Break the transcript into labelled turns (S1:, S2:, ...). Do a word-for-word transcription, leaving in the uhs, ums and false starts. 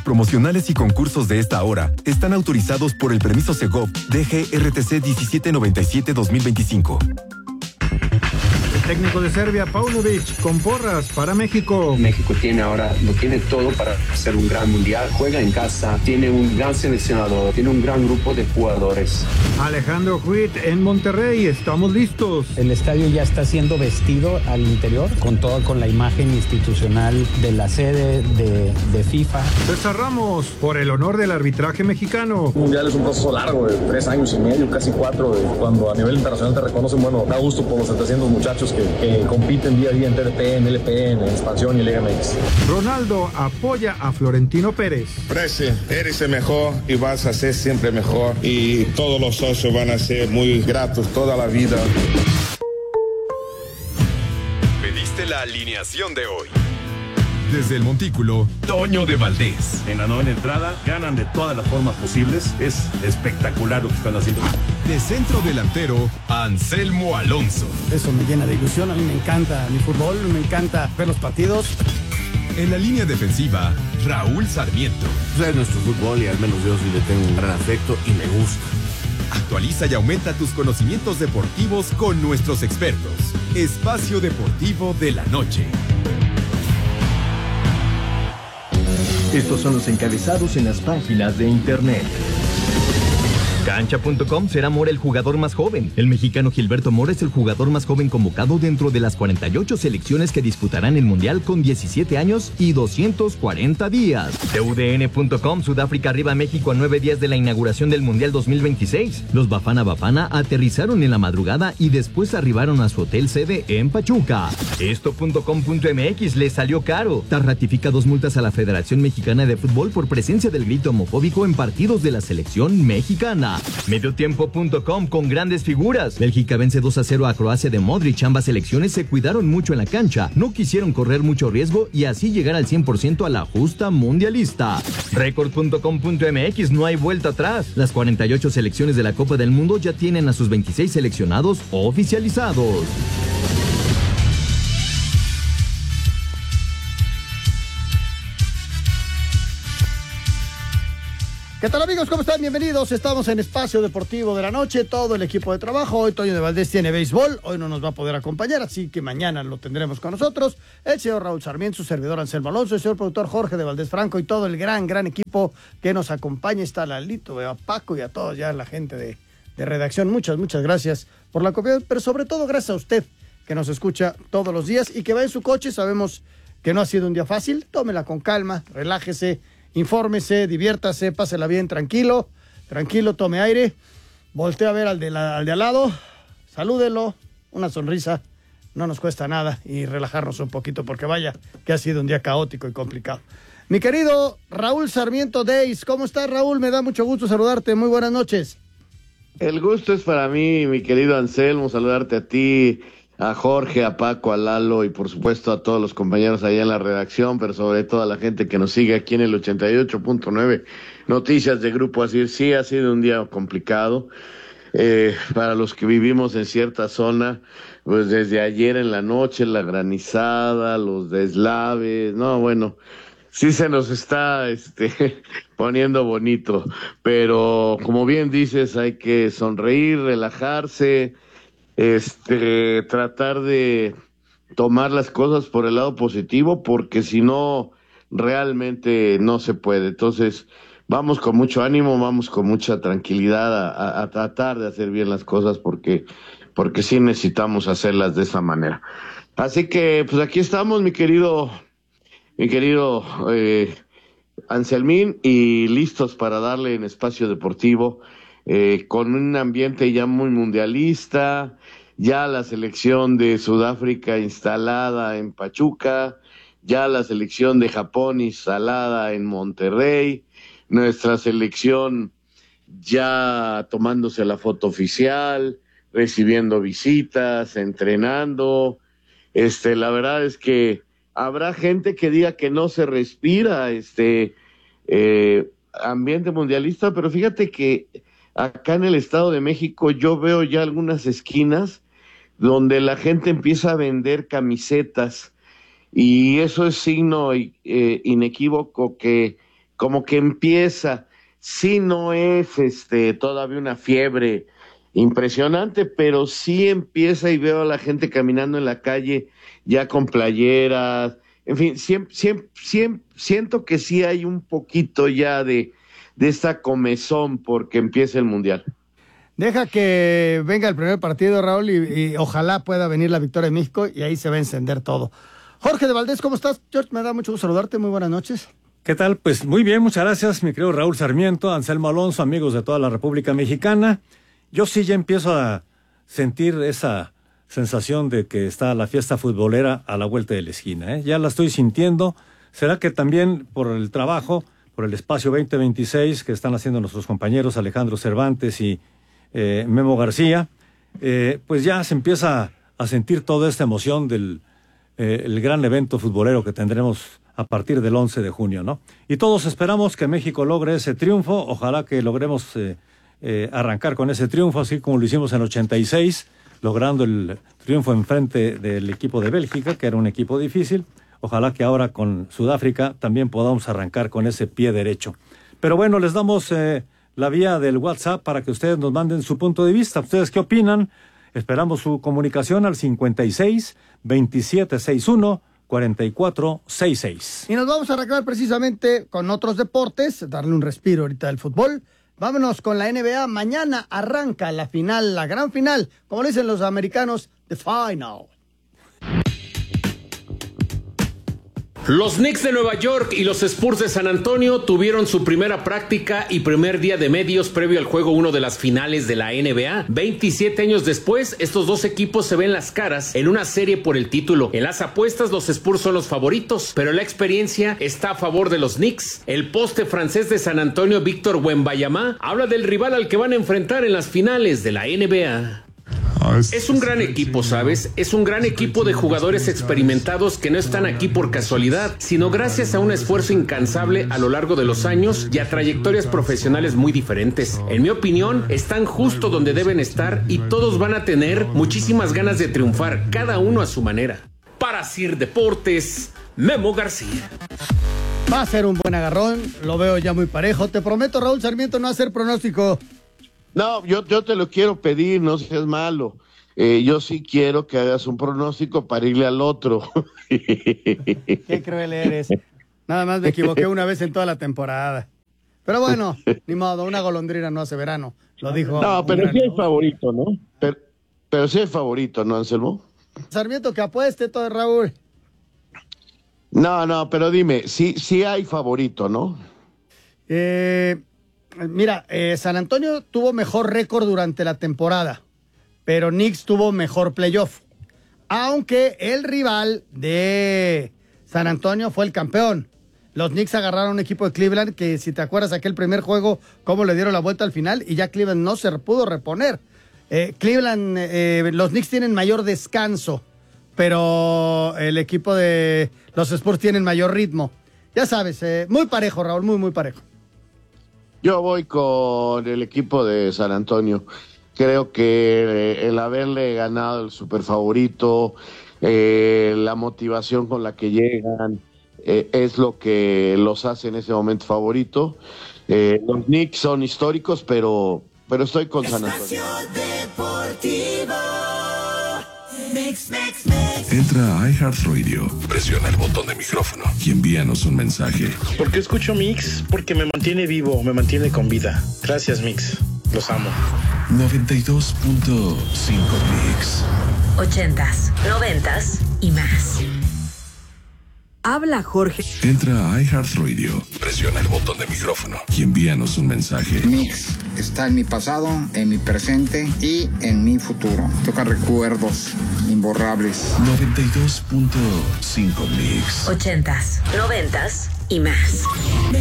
S1: promocionales y concursos de esta hora están autorizados por el permiso Segov D G R T C diecisiete noventa y siete dos mil veinticinco.
S2: El técnico de Serbia, Paunovic, con porras para México.
S3: México tiene ahora, lo tiene todo para hacer un gran mundial. Juega en casa, tiene un gran seleccionador, tiene un gran grupo de jugadores.
S2: Alejandro Huit en Monterrey, estamos listos.
S4: El estadio ya está siendo vestido al interior, con todo, con la imagen institucional de la sede de, de FIFA.
S2: César Ramos, por el honor del arbitraje mexicano.
S5: Un mundial es un proceso largo, de tres años y medio, casi cuatro. De cuando a nivel internacional te reconocen, bueno, da gusto por los setecientos muchachos que, que compiten día a día en T D P, en L P, en Expansión y Liga M X.
S2: Ronaldo apoya a Florentino Pérez.
S6: Presi, eres el mejor y vas a ser siempre mejor. Y todos los socios van a ser muy gratos toda la vida.
S1: Pediste la alineación de hoy. Desde el Montículo, Toño de Valdés.
S7: En la novena entrada, ganan de todas las formas posibles. Es espectacular lo que están haciendo.
S1: De centro delantero, Anselmo Alonso.
S8: Eso me llena de ilusión. A mí me encanta mi fútbol, me encanta ver los partidos.
S1: En la línea defensiva, Raúl Sarmiento.
S9: Es nuestro fútbol y al menos yo sí le tengo un gran afecto y me gusta.
S1: Actualiza y aumenta tus conocimientos deportivos con nuestros expertos. Espacio Deportivo de la Noche.
S10: Estos son los encabezados en las páginas de internet.
S11: Cancha punto com será Mora el jugador más joven. El mexicano Gilberto Mora es el jugador más joven convocado dentro de las cuarenta y ocho selecciones que disputarán el Mundial con diecisiete años y doscientos cuarenta días. T U D N punto com, Sudáfrica arriba a México a nueve días de la inauguración del Mundial dos mil veintiséis. Los Bafana Bafana aterrizaron en la madrugada y después arribaron a su hotel sede en Pachuca. Esto punto com punto M X les salió caro. TAS ratifica dos multas a la Federación Mexicana de Fútbol por presencia del grito homofóbico en partidos de la selección mexicana. Mediotiempo punto com, con grandes figuras. Bélgica vence dos a cero a Croacia de Modric. Ambas selecciones se cuidaron mucho en la cancha, no quisieron correr mucho riesgo y así llegar al cien por ciento a la justa mundialista. Record punto com punto M X, no hay vuelta atrás. Las cuarenta y ocho selecciones de la Copa del Mundo ya tienen a sus veintiséis seleccionados oficializados.
S8: ¿Qué tal, amigos? ¿Cómo están? Bienvenidos. Estamos en Espacio Deportivo de la Noche, todo el equipo de trabajo. Hoy Toño de Valdés tiene béisbol, hoy no nos va a poder acompañar, así que mañana lo tendremos con nosotros. El señor Raúl Sarmiento, su servidor Anselmo Alonso, el señor productor Jorge de Valdés Franco y todo el gran, gran equipo que nos acompaña. Está Lalito, veo a Paco y a todos ya la gente de, de redacción. Muchas, muchas gracias por la confianza, pero sobre todo gracias a usted que nos escucha todos los días y que va en su coche. Sabemos que no ha sido un día fácil. Tómela con calma, relájese, infórmese, diviértase, pásela bien, tranquilo, tranquilo, tome aire, voltee a ver al de, la, al de al lado, salúdelo, una sonrisa, no nos cuesta nada y relajarnos un poquito porque vaya que ha sido un día caótico y complicado. Mi querido Raúl Sarmiento Deis, ¿cómo estás, Raúl? Me da mucho gusto saludarte, muy buenas noches.
S12: El gusto es para mí, mi querido Anselmo, saludarte a ti, a Jorge, a Paco, a Lalo y por supuesto a todos los compañeros allá en la redacción, pero sobre todo a la gente que nos sigue aquí en el ochenta y ocho punto nueve Noticias de Grupo Asir. Sí, ha sido un día complicado eh, para los que vivimos en cierta zona, pues desde ayer en la noche, la granizada, los deslaves, no, bueno, sí se nos está este, poniendo bonito, pero como bien dices, hay que sonreír, relajarse, Este, tratar de tomar las cosas por el lado positivo, porque si no, realmente no se puede. Entonces, vamos con mucho ánimo, vamos con mucha tranquilidad a, a, a tratar de hacer bien las cosas, porque, porque sí necesitamos hacerlas de esa manera. Así que, pues aquí estamos, mi querido, mi querido eh, Anselmín, y listos para darle en Espacio Deportivo. Eh, con un ambiente ya muy mundialista, ya la selección de Sudáfrica instalada en Pachuca, ya la selección de Japón instalada en Monterrey, nuestra selección ya tomándose la foto oficial, recibiendo visitas, entrenando. Este, la verdad es que habrá gente que diga que no se respira este eh, ambiente mundialista, pero fíjate que acá en el Estado de México yo veo ya algunas esquinas donde la gente empieza a vender camisetas y eso es signo eh, inequívoco que, como que empieza, sí no es este todavía una fiebre impresionante, pero sí empieza y veo a la gente caminando en la calle ya con playeras, en fin, siempre, siempre, siempre, siento que sí hay un poquito ya de, de esta comezón porque empieza el Mundial.
S8: Deja que venga el primer partido, Raúl, y, y ojalá pueda venir la victoria de México y ahí se va a encender todo. Jorge de Valdés, ¿cómo estás? George, me da mucho gusto saludarte, muy buenas noches.
S13: ¿Qué tal? Pues muy bien, muchas gracias, mi querido Raúl Sarmiento, Anselmo Alonso, amigos de toda la República Mexicana. Yo sí ya empiezo a sentir esa sensación de que está la fiesta futbolera a la vuelta de la esquina, ¿eh? Ya la estoy sintiendo. ¿Será que también por el trabajo, por el espacio veinte veintiséis que están haciendo nuestros compañeros Alejandro Cervantes y eh, Memo García, eh, pues ya se empieza a sentir toda esta emoción del eh, el gran evento futbolero que tendremos a partir del once de junio, ¿no? Y todos esperamos que México logre ese triunfo. Ojalá que logremos eh, eh, arrancar con ese triunfo, así como lo hicimos en ochenta y seis, logrando el triunfo en frente del equipo de Bélgica, que era un equipo difícil. Ojalá que ahora con Sudáfrica también podamos arrancar con ese pie derecho. Pero bueno, les damos eh, la vía del WhatsApp para que ustedes nos manden su punto de vista. ¿Ustedes qué opinan? Esperamos su comunicación al cincuenta y seis, veintisiete sesenta y uno, cuarenta y cuatro sesenta y seis.
S8: Y nos vamos a arrancar precisamente con otros deportes, darle un respiro ahorita del fútbol. Vámonos con la N B A. Mañana arranca la final, la gran final, como le dicen los americanos, the final.
S14: Los Knicks de Nueva York y los Spurs de San Antonio tuvieron su primera práctica y primer día de medios previo al juego uno de las finales de la N B A. veintisiete años después, estos dos equipos se ven las caras en una serie por el título. En las apuestas, los Spurs son los favoritos, pero la experiencia está a favor de los Knicks. El poste francés de San Antonio, Víctor Wembanyama, habla del rival al que van a enfrentar en las finales de la N B A. Es un gran equipo, ¿sabes? Es un gran equipo de jugadores experimentados que no están aquí por casualidad, sino gracias a un esfuerzo incansable a lo largo de los años y a trayectorias profesionales muy diferentes. En mi opinión, están justo donde deben estar y todos van a tener muchísimas ganas de triunfar, cada uno a su manera. Para Sir Deportes, Memo García.
S8: Va a ser un buen agarrón, lo veo ya muy parejo. Te prometo, Raúl Sarmiento, no hacer pronóstico.
S12: No, yo, yo te lo quiero pedir, no seas malo. Eh, yo sí quiero que hagas un pronóstico para irle al otro.
S8: Qué cruel eres. Nada más me equivoqué una vez en toda la temporada. Pero bueno, ni modo, una golondrina no hace verano. Lo dijo.
S12: No, pero sí es favorito, ¿no? Pero, pero sí es favorito, ¿no, Anselmo?
S8: Sarmiento, que apueste todo, Raúl.
S12: No, no, pero dime, sí, sí hay favorito, ¿no?
S8: Eh... Mira, eh, San Antonio tuvo mejor récord durante la temporada, pero Knicks tuvo mejor playoff. Aunque el rival de San Antonio fue el campeón. Los Knicks agarraron un equipo de Cleveland que, si te acuerdas, aquel primer juego, cómo le dieron la vuelta al final y ya Cleveland no se pudo reponer. Eh, Cleveland, eh, los Knicks tienen mayor descanso, pero el equipo de los Spurs tienen mayor ritmo. Ya sabes, eh, muy parejo, Raúl, muy, muy parejo.
S12: Yo voy con el equipo de San Antonio. Creo que el haberle ganado el super favorito, eh, la motivación con la que llegan, eh, es lo que los hace en ese momento favorito. Eh, los Knicks son históricos, pero, pero estoy con San Antonio.
S15: Mix, mix, mix. Entra a iHeartRadio, presiona el botón de micrófono y envíanos un mensaje.
S16: ¿Por qué escucho Mix? Porque me mantiene vivo, me mantiene con vida. Gracias, Mix. Los amo.
S15: noventa y dos punto cinco Mix.
S17: Ochentas, noventas y más. Habla Jorge.
S15: Entra a iHeartRadio, presiona el botón de micrófono y envíanos un mensaje.
S18: Mix está en mi pasado, en mi presente y en mi futuro. Toca recuerdos imborrables.
S15: noventa y dos punto cinco Mix.
S17: Ochentas, noventas y más.